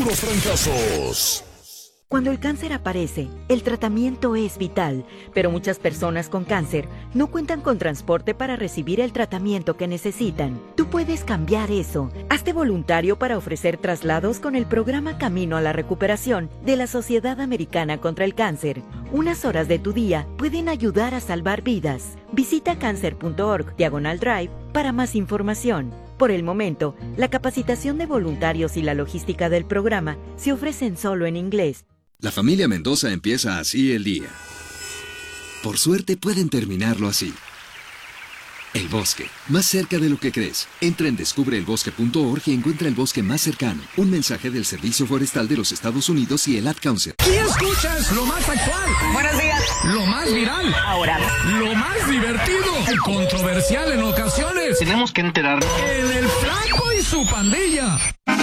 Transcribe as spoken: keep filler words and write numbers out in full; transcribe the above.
puros fracasos. Cuando el cáncer aparece, el tratamiento es vital, pero muchas personas con cáncer no cuentan con transporte para recibir el tratamiento que necesitan. Tú puedes cambiar eso. Hazte voluntario para ofrecer traslados con el programa Camino a la Recuperación de la Sociedad Americana contra el Cáncer. Unas horas de tu día pueden ayudar a salvar vidas. Visita cáncer punto org diagonal drive para más información. Por el momento, la capacitación de voluntarios y la logística del programa se ofrecen solo en inglés. La familia Mendoza empieza así el día. Por suerte pueden terminarlo así. El bosque, más cerca de lo que crees. Entra en descubre el bosque punto org y encuentra el bosque más cercano. Un mensaje del Servicio Forestal de los Estados Unidos y el Ad Council. Y escuchas lo más actual. Buenos días. Lo más viral. Ahora. Lo más divertido. Y controversial en ocasiones. Tenemos que enterarnos. En el Flaco y su pandilla.